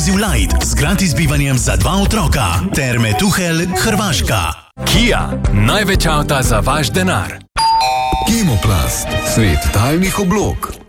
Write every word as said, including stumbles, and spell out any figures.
Exclusive Light z gratis bivanjem za dva otroka. Terme Tuhelj, Hrvaška. Kia, največ avta za vaš denar. Kemoplast, svet talnih oblog.